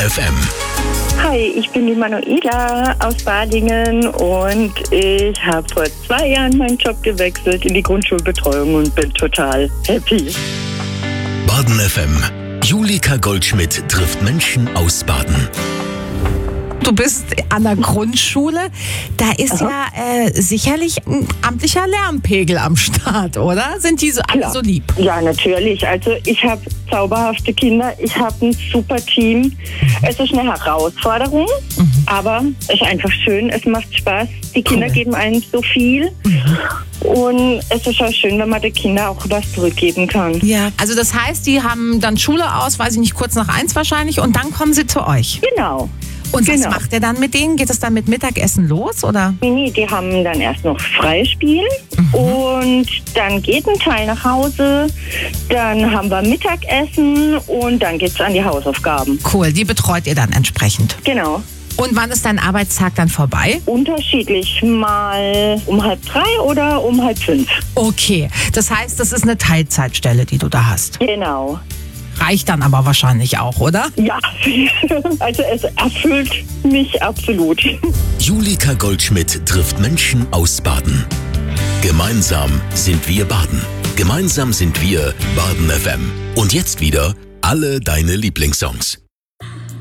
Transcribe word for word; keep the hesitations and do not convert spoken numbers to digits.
F M. Hi, ich bin die Manuela aus Balingen und ich habe vor zwei Jahren meinen Job gewechselt in die Grundschulbetreuung und bin total happy. Baden F M. Julika Goldschmidt trifft Menschen aus Baden. Du bist an der Grundschule. Da ist Aha. ja äh, sicherlich ein amtlicher Lärmpegel am Start, oder? Sind die so alle Klar. so lieb? Ja, natürlich. Also ich habe zauberhafte Kinder, ich habe ein super Team. Es ist eine Herausforderung, Mhm. aber es ist einfach schön, es macht Spaß. Die Kinder Cool. geben einem so viel und es ist auch schön, wenn man den Kindern auch was zurückgeben kann. Ja. Also das heißt, die haben dann Schule aus, weiß ich nicht, kurz nach eins wahrscheinlich, und dann kommen sie zu euch. Genau. Und was Genau. macht ihr dann mit denen? Geht es dann mit Mittagessen los, oder? Nee, die haben dann erst noch Freispiel und dann geht ein Teil nach Hause, dann haben wir Mittagessen und dann geht's an die Hausaufgaben. Cool, die betreut ihr dann entsprechend. Genau. Und wann ist dein Arbeitstag dann vorbei? Unterschiedlich, mal um halb drei oder um halb fünf. Okay, das heißt, das ist eine Teilzeitstelle, die du da hast. Genau. Reicht dann aber wahrscheinlich auch, oder? Ja, also es erfüllt mich absolut. Julika Goldschmidt trifft Menschen aus Baden. Gemeinsam sind wir Baden. Gemeinsam sind wir Baden F M. Und jetzt wieder alle deine Lieblingssongs.